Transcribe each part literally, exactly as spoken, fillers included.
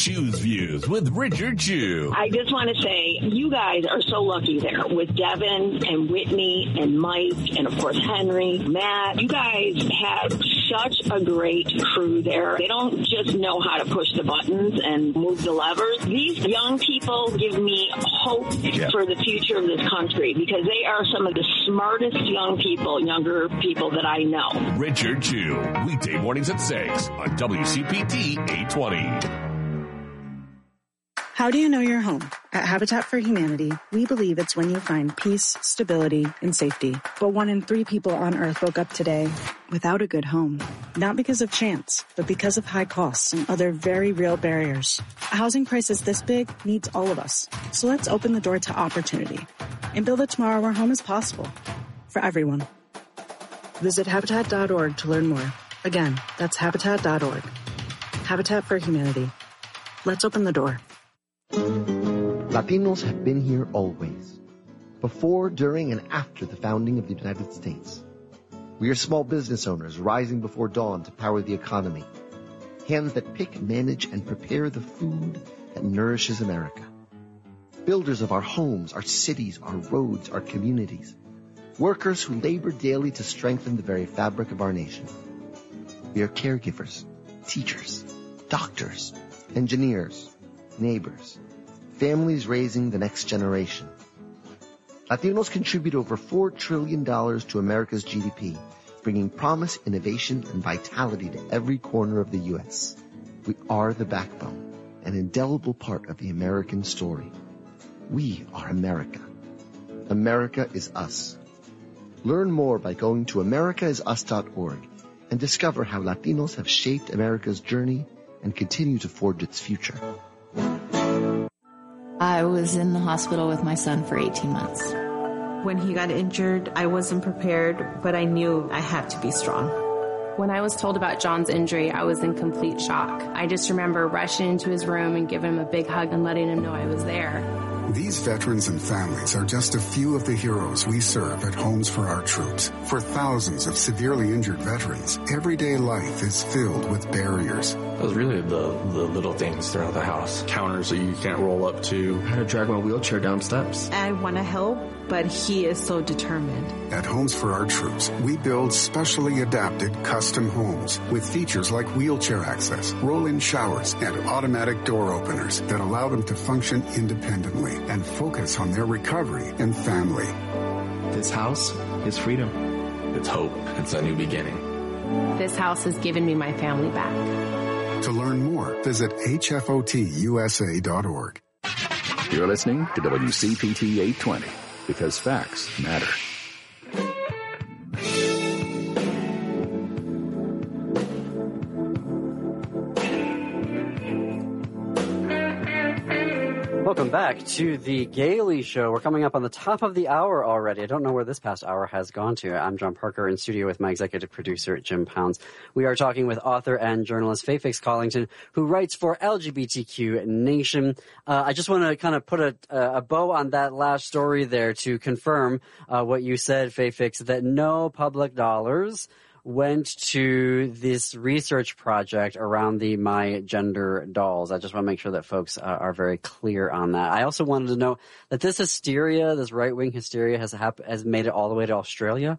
Chew's Views with Richard Chew. I just want to say, you guys are so lucky there with Devin and Whitney and Mike and, of course, Henry, Matt. You guys have such a great crew there. They don't just know how to push the buttons and move the levers. These young people give me hope yeah. for the future of this country because they are some of the smartest young people, younger people that I know. Richard Chew, weekday mornings at six on W C P T eight twenty. How do you know you're home? At Habitat for Humanity, we believe it's when you find peace, stability, and safety. But one in three people on Earth woke up today without a good home. Not because of chance, but because of high costs and other very real barriers. A housing crisis this big needs all of us. So let's open the door to opportunity and build a tomorrow where home is possible for everyone. Visit Habitat dot org to learn more. Again, that's Habitat dot org. Habitat for Humanity. Let's open the door. Latinos have been here always, before, during, and after the founding of the United States. We are small business owners rising before dawn to power the economy, hands that pick, manage, and prepare the food that nourishes America. Builders of our homes, our cities, our roads, our communities. Workers who labor daily to strengthen the very fabric of our nation. We are caregivers, teachers, doctors, engineers, neighbors, families raising the next generation. Latinos contribute over four trillion dollars to America's G D P, bringing promise, innovation, and vitality to every corner of the U S. We are the backbone, an indelible part of the American story. We are America. America is us. Learn more by going to america is us dot org and discover how Latinos have shaped America's journey and continue to forge its future. I was in the hospital with my son for eighteen months. When he got injured, I wasn't prepared, but I knew I had to be strong. When I was told about John's injury, I was in complete shock. I just remember rushing into his room and giving him a big hug and letting him know I was there. These veterans and families are just a few of the heroes we serve at Homes for Our Troops. For thousands of severely injured veterans, everyday life is filled with barriers. It was really the, the little things throughout the house. Counters that you can't roll up to. How to drag my wheelchair down steps. I want to help, but he is so determined. At Homes for Our Troops, we build specially adapted custom homes with features like wheelchair access, roll-in showers, and automatic door openers that allow them to function independently and focus on their recovery and family. This house is freedom. It's hope. It's a new beginning. This house has given me my family back. To learn more, visit H F O T U S A dot org. You're listening to W C P T eight twenty, because facts matter. Welcome back to the Gaily Show. We're coming up on the top of the hour already. I don't know where this past hour has gone to. I'm John Parker in studio with my executive producer, Jim Pounds. We are talking with author and journalist Faye Fix Collington, who writes for L G B T Q Nation. Uh, I just want to kind of put a, a bow on that last story there to confirm uh, what you said, Faye Fix, that no public dollars went to this research project around the My Gender dolls. I just want to make sure that folks uh, are very clear on that. I also wanted to know that this hysteria, this right-wing hysteria, has hap- has made it all the way to Australia.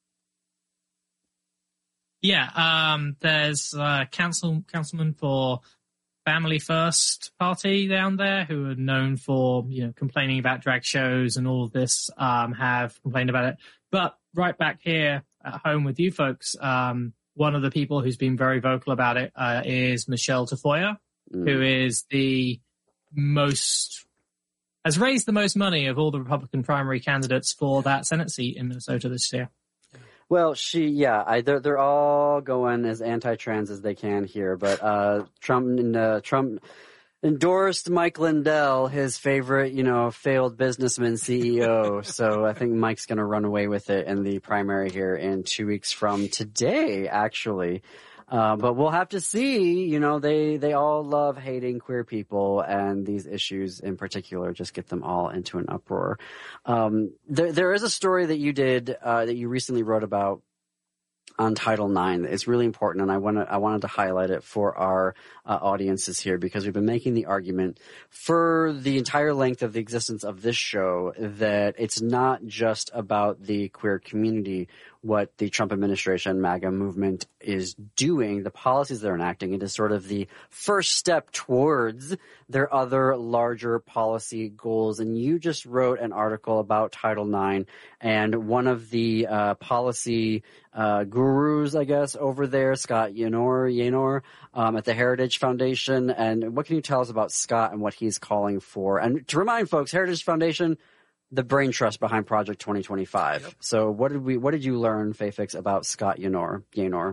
Yeah, um, there's uh, council councilman for Family First Party down there who are known for, you know, complaining about drag shows and all of this, um, have complained about it. But right back here at home with you folks, um, one of the people who's been very vocal about it uh, is Michelle Tafoya, mm. who is the most, has raised the most money of all the Republican primary candidates for that Senate seat in Minnesota this year. Well, she, yeah, I, they're, they're all going as anti-trans as they can here, but uh, Trump, uh, Trump endorsed Mike Lindell, his favorite, you know, failed businessman C E O. So I think Mike's going to run away with it in the primary here in two weeks from today, actually. Uh, but we'll have to see. You know, they, they all love hating queer people, and these issues in particular just get them all into an uproar. Um, there, there is a story that you did, uh, that you recently wrote about on Title nine. It's really important, and I want to I wanted to highlight it for our uh, audiences here because we've been making the argument for the entire length of the existence of this show that it's not just about the queer community. What the Trump administration, MAGA movement is doing, the policies they're enacting, it is sort of the first step towards their other larger policy goals. And you just wrote an article about Title nine, and one of the uh, policy uh, gurus, I guess, over there, Scott Yenor, Yenor um, at the Heritage Foundation. And what can you tell us about Scott and what he's calling for? And to remind folks, Heritage Foundation, the brain trust behind Project twenty twenty-five. Yep. So what did we, what did you learn, Fafix, about Scott Yenor? Yenor?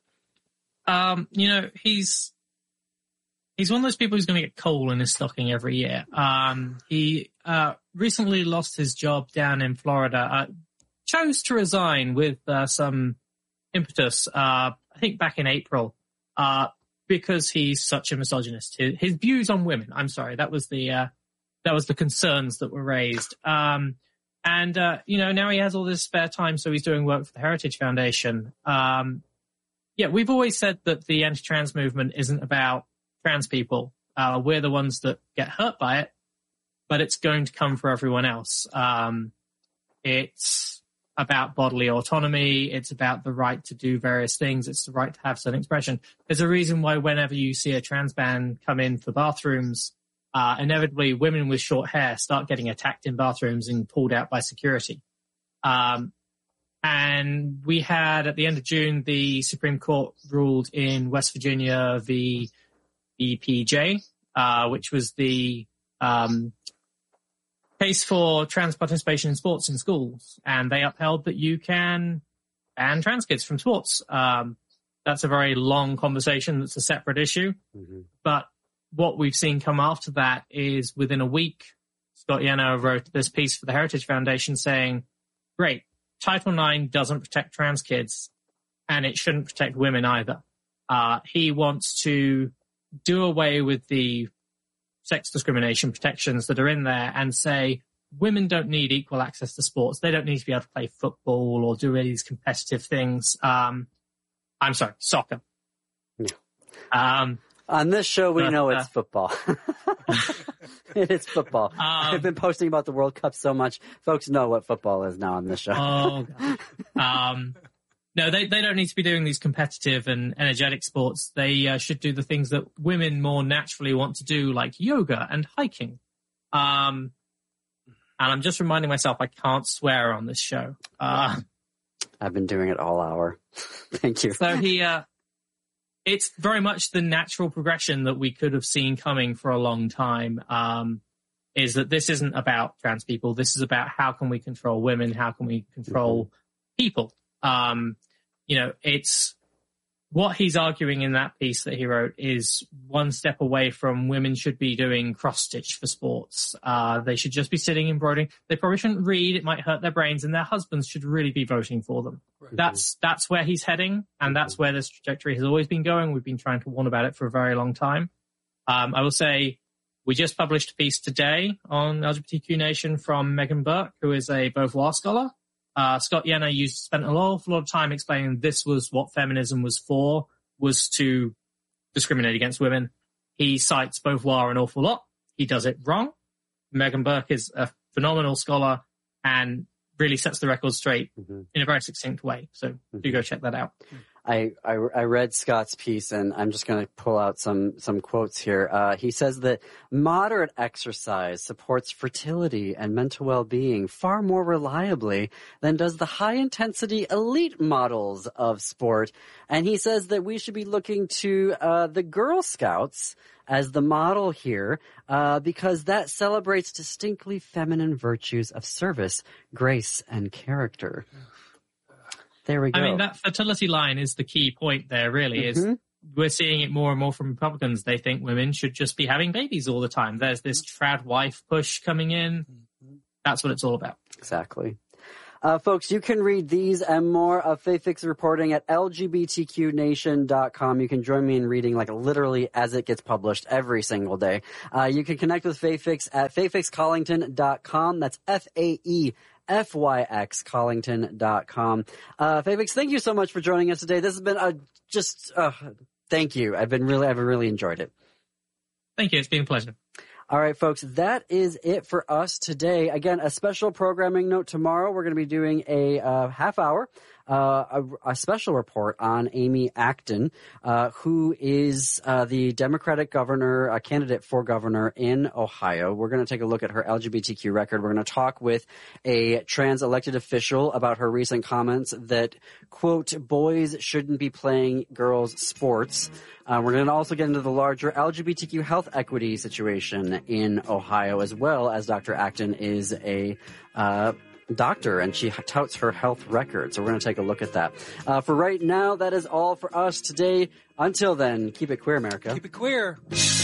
Um, you know, he's, he's one of those people who's going to get coal in his stocking every year. Um, he, uh, recently lost his job down in Florida, uh, chose to resign with, uh, some impetus, uh, I think back in April, uh, because he's such a misogynist. His, his views on women, I'm sorry, that was the, uh, That was the concerns that were raised. Um, and, uh, you know, now he has all this spare time, so he's doing work for the Heritage Foundation. Um, yeah, we've always said that the anti-trans movement isn't about trans people. Uh, we're the ones that get hurt by it, but it's going to come for everyone else. Um, it's about bodily autonomy. It's about the right to do various things. It's the right to have certain expression. There's a reason why whenever you see a trans man come in for bathrooms, Uh, inevitably, women with short hair start getting attacked in bathrooms and pulled out by security. Um, and we had, at the end of June, the Supreme Court ruled in West Virginia v. B P J, uh, which was the um, case for trans participation in sports in schools. And they upheld that you can ban trans kids from sports. Um, that's a very long conversation. That's a separate issue. Mm-hmm. But what we've seen come after that is within a week, Scott Yenor wrote this piece for the Heritage Foundation saying, great, Title nine doesn't protect trans kids and it shouldn't protect women either. Uh, he wants to do away with the sex discrimination protections that are in there and say women don't need equal access to sports. They don't need to be able to play football or do any of these competitive things. Um, I'm sorry, soccer. Yeah. Um, On this show, we know it's football. It's football. Um, I've been posting about the World Cup so much. Folks know what football is now on this show. Oh, God. Um, no, they, they don't need to be doing these competitive and energetic sports. They uh, should do the things that women more naturally want to do, like yoga and hiking. Um, and I'm just reminding myself I can't swear on this show. Uh, I've been doing it all hour. Thank you. So he... Uh, It's very much the natural progression that we could have seen coming for a long time, um, is that this isn't about trans people. This is about how can we control women? How can we control mm-hmm. people? Um, you know, it's what he's arguing in that piece that he wrote is one step away from women should be doing cross-stitch for sports. Uh, they should just be sitting embroidering. They probably shouldn't read. It might hurt their brains, and their husbands should really be voting for them. Right. That's that's where he's heading, and that's where this trajectory has always been going. We've been trying to warn about it for a very long time. Um, I will say we just published a piece today on L G B T Q Nation from Megan Burke, who is a Beauvoir scholar. Uh, Scott Yenor used spent an awful lot of time explaining this was what feminism was for, was to discriminate against women. He cites Beauvoir an awful lot. He does it wrong. Megan Burke is a phenomenal scholar and really sets the record straight mm-hmm. in a very succinct way. So mm-hmm. do go check that out. I, I, I read Scott's piece, and I'm just going to pull out some, some quotes here. Uh, he says that moderate exercise supports fertility and mental well-being far more reliably than does the high-intensity elite models of sport. And he says that we should be looking to uh, the Girl Scouts as the model here, uh, because that celebrates distinctly feminine virtues of service, grace, and character. There we go. I mean, that fertility line is the key point there, really, mm-hmm. is we're seeing it more and more from Republicans. They think women should just be having babies all the time. There's this trad wife push coming in. That's what it's all about. Exactly. Uh, folks, you can read these and more of Fafix reporting at L G B T Q nation dot com. You can join me in reading like literally as it gets published every single day. Uh, you can connect with Fafix at fafix collington dot com. That's F A E F Y X Collington dot com. Uh, Fabix, thank you so much for joining us today. This has been a just, uh, thank you. I've been really, I've really enjoyed it. Thank you. It's been a pleasure. All right, folks, that is it for us today. Again, a special programming note tomorrow. We're going to be doing a uh, half hour, uh, a, a special report on Amy Acton, uh, who is uh, the Democratic governor, a candidate for governor in Ohio. We're going to take a look at her L G B T Q record. We're going to talk with a trans elected official about her recent comments that, quote, boys shouldn't be playing girls' sports. Uh, we're going to also get into the larger L G B T Q health equity situation in Ohio, as well as Doctor Acton is a uh, doctor, and she touts her health record. So we're going to take a look at that. Uh, for right now, that is all for us today. Until then, keep it queer, America. Keep it queer.